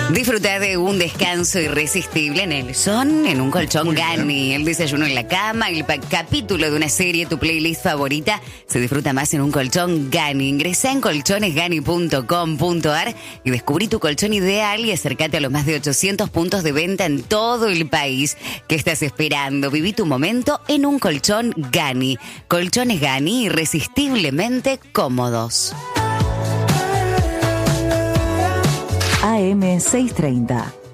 Disfruta de un descanso irresistible en el son, en un colchón Gani. El desayuno en la cama, el capítulo de una serie, tu playlist favorita, se disfruta más en un colchón Gani. Ingresa en colchonesgani.com.ar y descubrí tu colchón ideal y acércate a los más de 800 puntos de venta en todo el país. ¿Qué estás esperando? Viví tu momento en un colchón Gani. Colchones Gani, irresistiblemente cómodos. AM 630.